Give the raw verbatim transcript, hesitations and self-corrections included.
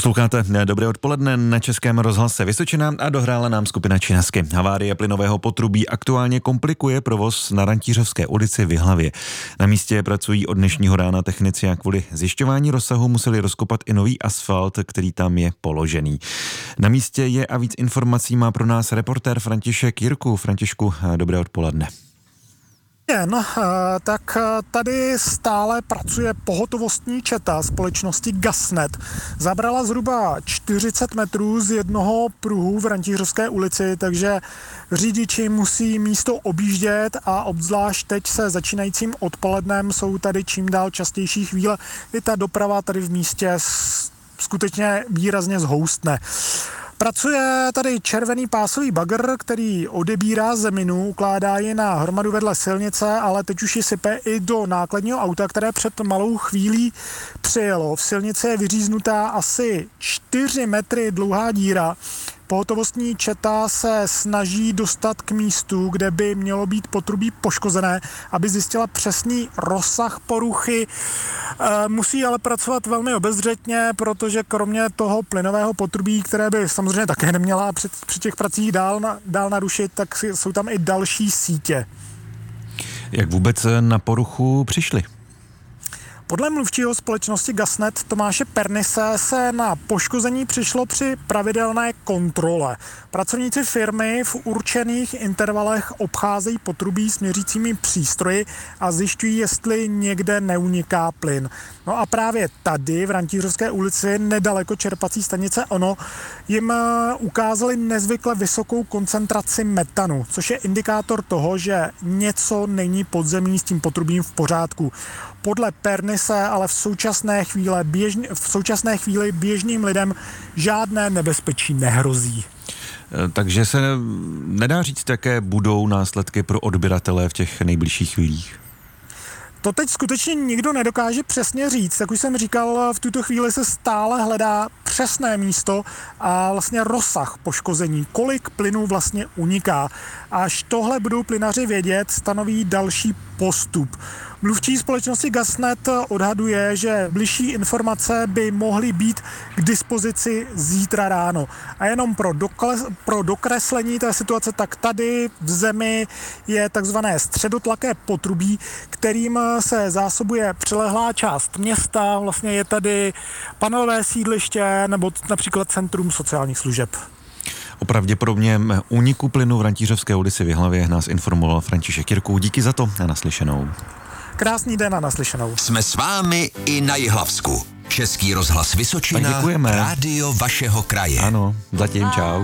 Posloucháte Dobré odpoledne na Českém rozhlase Vysočina a dohrála nám skupina Činasky. Havárie plynového potrubí aktuálně komplikuje provoz na Rantířovské ulici v Jihlavě. Na místě pracují od dnešního rána technici a kvůli zjišťování rozsahu museli rozkopat i nový asfalt, který tam je položený. Na místě je a víc informací má pro nás reportér František Jirků. Františku, dobré odpoledne. No, tak tady stále pracuje pohotovostní četa společnosti Gasnet. Zabrala zhruba čtyřicet metrů z jednoho pruhu v Rantířovské ulici, takže řidiči musí místo objíždět a obzvlášť teď se začínajícím odpolednem jsou tady čím dál častější chvíle, kdy ta doprava tady v místě skutečně výrazně zhoustne. Pracuje tady červený pásový bagr, který odebírá zeminu, ukládá ji na hromadu vedle silnice, ale teď už ji sype i do nákladního auta, které před malou chvílí přijelo. V silnici je vyříznutá asi čtyři metry dlouhá díra. Pohotovostní četa se snaží dostat k místu, kde by mělo být potrubí poškozené, aby zjistila přesný rozsah poruchy. E, musí ale pracovat velmi obezřetně, protože kromě toho plynového potrubí, které by samozřejmě také neměla při, při těch pracích dál, na, dál narušit, tak jsou tam i další sítě. Jak vůbec na poruchu přišli? Podle mluvčího společnosti Gasnet Tomáše Pernise se na poškození přišlo při pravidelné kontrole. Pracovníci firmy v určených intervalech obcházejí potrubí s měřícími přístroji a zjišťují, jestli někde neuniká plyn. No a právě tady v Rantířovské ulici, nedaleko čerpací stanice Ono, jim ukázali nezvykle vysokou koncentraci metanu, což je indikátor toho, že něco není pod zemí s tím potrubím v pořádku. Podle Pernise ale v současné chvíli, běžný, v současné chvíli běžným lidem žádné nebezpečí nehrozí. Takže se nedá říct, jaké budou následky pro odběratele v těch nejbližších chvílích? To teď skutečně nikdo nedokáže přesně říct. Jak už jsem říkal, v tuto chvíli se stále hledá přesné místo a vlastně rozsah poškození, kolik plynu vlastně uniká. Až tohle budou plynaři vědět, stanoví další postup. Mluvčí společnosti Gasnet odhaduje, že bližší informace by mohly být k dispozici zítra ráno. A jenom pro, dokles, pro dokreslení té situace, tak tady v zemi je takzvané středotlaké potrubí, kterým se zásobuje přilehlá část města. Vlastně je tady panelové sídliště nebo například Centrum sociálních služeb. O pravděpodobném úniku plynu v Rantířovské ulici v Jihlavě nás informoval František Jirků. Díky za to a naslyšenou. Krásný den a naslyšenou. Jsme s vámi i na Jihlavsku. Český rozhlas Vysočina, rádio vašeho kraje. Ano, zatím čau.